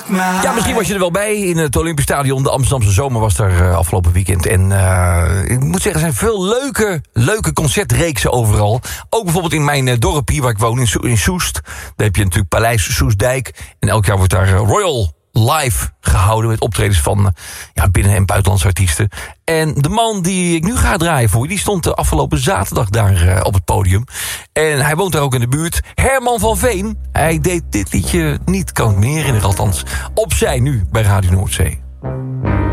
Ja, misschien was je er wel bij in het Olympisch Stadion. De Amsterdamse zomer was daar afgelopen weekend. En ik moet zeggen, er zijn veel leuke concertreeksen overal. Ook bijvoorbeeld in mijn dorpje waar ik woon, in Soest. Daar heb je natuurlijk Paleis Soestdijk. En elk jaar wordt daar Royal live gehouden met optredens van binnen- en buitenlandse artiesten. En de man die ik nu ga draaien voor je, die stond de afgelopen zaterdag daar op het podium. En hij woont daar ook in de buurt. Herman van Veen. Hij deed dit liedje niet, kan ik me herinneren althans. Opzij nu bij Radio Noordzee.